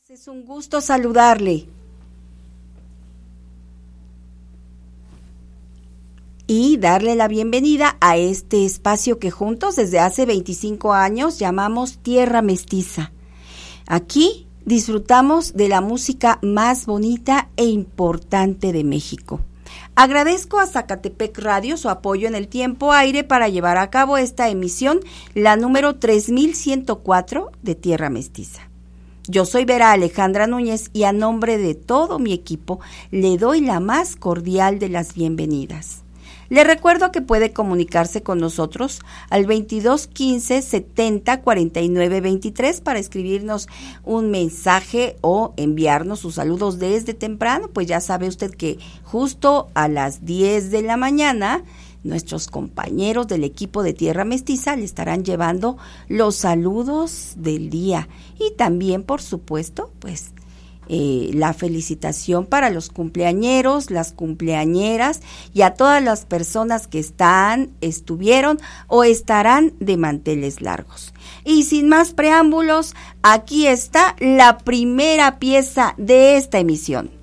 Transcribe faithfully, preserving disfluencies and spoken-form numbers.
Es un gusto saludarle. Y darle la bienvenida a este espacio que juntos desde hace veinticinco años llamamos Tierra Mestiza. Aquí disfrutamos de la música más bonita e importante de México. Agradezco a Zacatepec Radio su apoyo en el tiempo aire para llevar a cabo esta emisión, la número tres mil ciento cuatro de Tierra Mestiza. Yo soy Vera Alejandra Núñez y a nombre de todo mi equipo le doy la más cordial de las bienvenidas. Le recuerdo que puede comunicarse con nosotros al veintidós quince setenta cuarenta y nueve veintitrés para escribirnos un mensaje o enviarnos sus saludos desde temprano, pues ya sabe usted que justo a las diez de la mañana nuestros compañeros del equipo de Tierra Mestiza le estarán llevando los saludos del día y también, por supuesto, pues eh, la felicitación para los cumpleañeros, las cumpleañeras y a todas las personas que están, estuvieron o estarán de manteles largos. Y sin más preámbulos, aquí está la primera pieza de esta emisión.